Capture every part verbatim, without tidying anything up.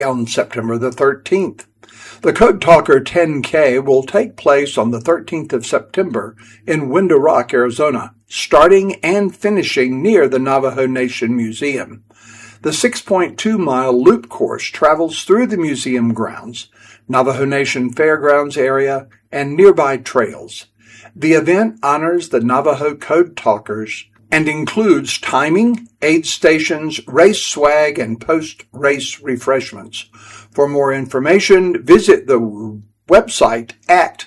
on September the thirteenth. The Code Talker ten K will take place on the thirteenth of September in Window Rock, Arizona, starting and finishing near the Navajo Nation Museum. The six point two mile loop course travels through the museum grounds, Navajo Nation Fairgrounds area, and nearby trails. The event honors the Navajo Code Talkers and includes timing, aid stations, race swag, and post-race refreshments. For more information, visit the website at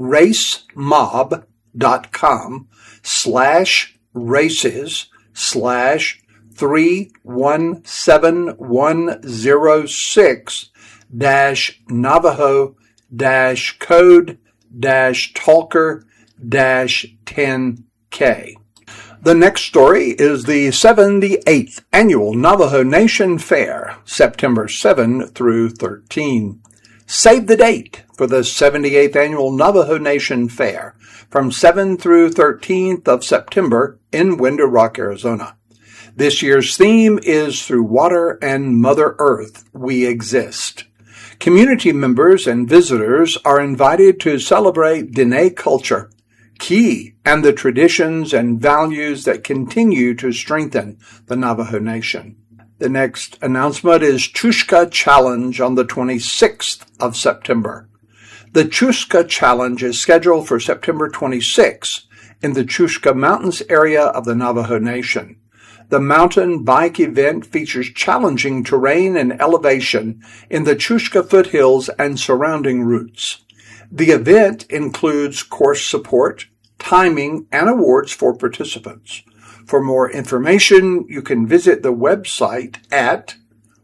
racemob.com slash races slash three one seven one zero six dash Navajo dash code dash talker dash ten K. The next story is the seventy-eighth Annual Navajo Nation Fair, September seventh through thirteenth. Save the date for the seventy-eighth Annual Navajo Nation Fair from seventh through thirteenth of September in Window Rock, Arizona. This year's theme is Through Water and Mother Earth, We Exist. Community members and visitors are invited to celebrate Diné culture, key, and the traditions and values that continue to strengthen the Navajo Nation. The next announcement is Chushka Challenge on the twenty-sixth of September. The Chushka Challenge is scheduled for September twenty-sixth in the Chushka Mountains area of the Navajo Nation. The mountain bike event features challenging terrain and elevation in the Chushka foothills and surrounding routes. The event includes course support, timing, and awards for participants. For more information, you can visit the website at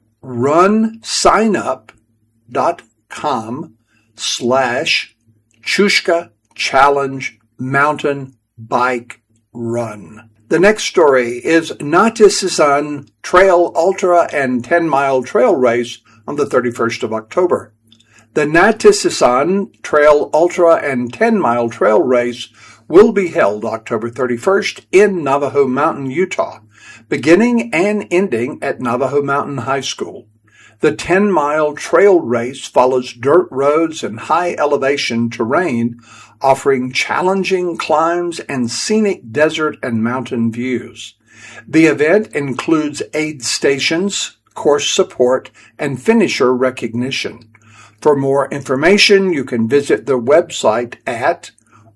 runsignup.com slash Chushka Challenge Mountain Bike Run. The next story is Natisisan Trail Ultra and ten mile Trail Race on the thirty-first of October. The Natisisan Trail Ultra and ten mile Trail Race will be held October thirty-first in Navajo Mountain, Utah, beginning and ending at Navajo Mountain High School. The ten mile trail race follows dirt roads and high elevation terrain, offering challenging climbs and scenic desert and mountain views. The event includes aid stations, course support, and finisher recognition. For more information, you can visit the website at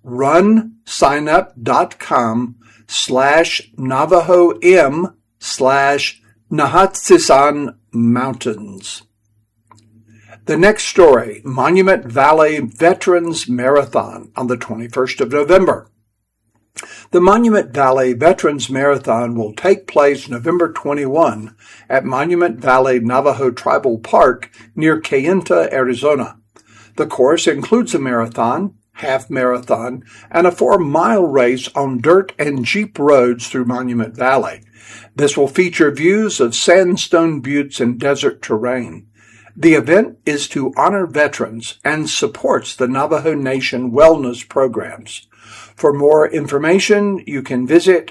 runsignup.com slash Navajo M slash Nahatsisan Mountains. The next story, Monument Valley Veterans Marathon on the twenty-first of November. The Monument Valley Veterans Marathon will take place November twenty-first at Monument Valley Navajo Tribal Park near Kayenta, Arizona. The course includes a marathon, half marathon, and a four-mile race on dirt and jeep roads through Monument Valley. This will feature views of sandstone buttes and desert terrain. The event is to honor veterans and supports the Navajo Nation wellness programs. For more information, you can visit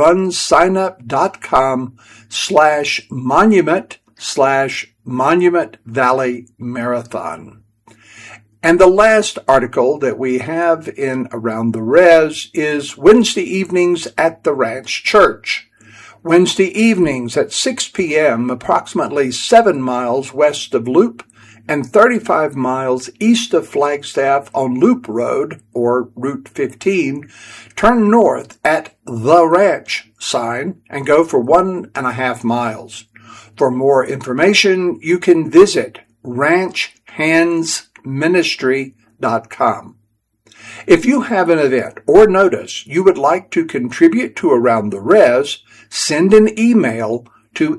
runsignup.com slash monument slash Monument Valley Marathon. And the last article that we have in Around the Res is Wednesday evenings at the Ranch Church. Wednesday evenings at six p.m., approximately seven miles west of Loop and thirty-five miles east of Flagstaff on Loop Road, or Route fifteen, turn north at The Ranch sign and go for one and a half miles. For more information, you can visit ranch hands ministry dot com. If you have an event or notice you would like to contribute to Around the Res, send an email to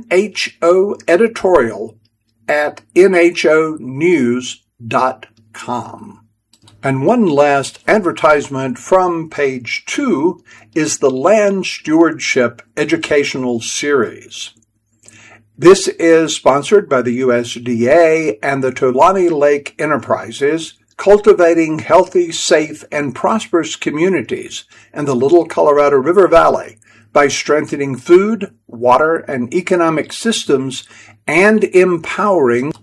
nhoeditorial at nhonews dot com. And one last advertisement from page two is the Land Stewardship Educational Series. This is sponsored by the U S D A and the Tulani Lake Enterprises, cultivating healthy, safe, and prosperous communities in the Little Colorado River Valley by strengthening food, water, and economic systems and empowering